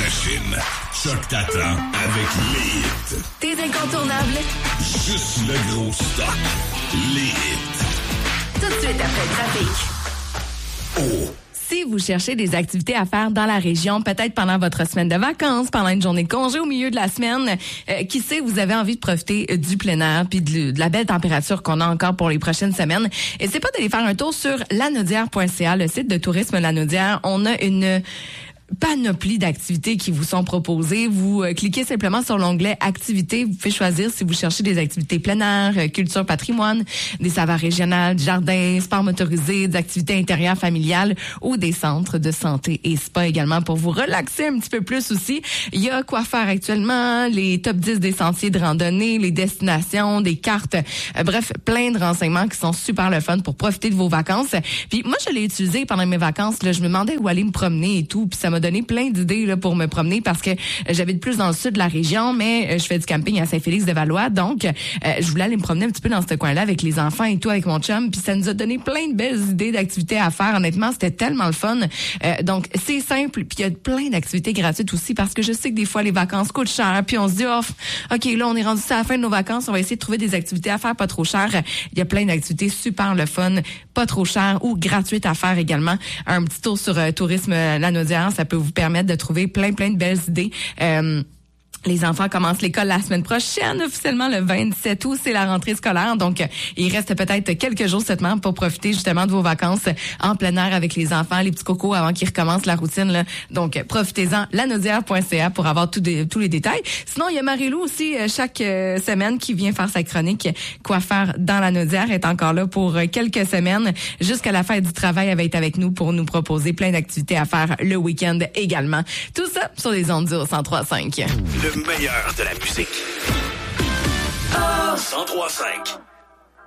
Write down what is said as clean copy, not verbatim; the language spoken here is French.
machine. Choc t'attend avec les hits. T'es incontournable. Juste le gros stock. Les hits. Tout de suite après le trafic. Oh. Si vous cherchez des activités à faire dans la région, peut-être pendant votre semaine de vacances, pendant une journée de congé au milieu de la semaine, qui sait, vous avez envie de profiter du plein air puis de la belle température qu'on a encore pour les prochaines semaines. Et c'est pas d'aller faire un tour sur lanaudière.ca, le site de tourisme Lanaudière. On a une panoplie d'activités qui vous sont proposées. Vous cliquez simplement sur l'onglet activités. Vous pouvez choisir si vous cherchez des activités plein air, culture patrimoine, des savoirs régionales, jardins, sport motorisé, des activités intérieures familiales ou des centres de santé et spa également pour vous relaxer un petit peu plus aussi. Il y a quoi faire actuellement, les top 10 des sentiers de randonnée, les destinations, des cartes, bref, plein de renseignements qui sont super le fun pour profiter de vos vacances. Puis moi, je l'ai utilisé pendant mes vacances. Là, je me demandais où aller me promener et tout, puis ça m'a donné plein d'idées là, pour me promener parce que j'habite plus dans le sud de la région, mais je fais du camping à Saint-Félix-de-Valois, donc je voulais aller me promener un petit peu dans ce coin-là avec les enfants et tout, avec mon chum, puis ça nous a donné plein de belles idées d'activités à faire. Honnêtement, c'était tellement le fun. Donc, c'est simple, puis il y a plein d'activités gratuites aussi parce que je sais que des fois, les vacances coûtent cher, puis on se dit, oh, OK, là, on est rendu à la fin de nos vacances, on va essayer de trouver des activités à faire pas trop chères. Il y a plein d'activités super le fun, pas trop chères ou gratuites à faire également. Un petit tour sur Tourisme Lanaudière, ça peut vous permettre de trouver plein de belles idées. Les enfants commencent l'école la semaine prochaine, officiellement le 27 août, c'est la rentrée scolaire. Donc, il reste peut-être quelques jours seulement pour profiter justement de vos vacances en plein air avec les enfants, les petits cocos avant qu'ils recommencent la routine. Là. Donc, profitez-en, lanaudière.ca pour avoir tous les détails. Sinon, il y a Marie-Lou aussi chaque semaine qui vient faire sa chronique Quoi faire dans Lanaudière. Elle est encore là pour quelques semaines. Jusqu'à la fin du travail, elle va être avec nous pour nous proposer plein d'activités à faire le week-end également. Tout ça sur les ondes du 103.5. Le meilleur de la musique. 103.5.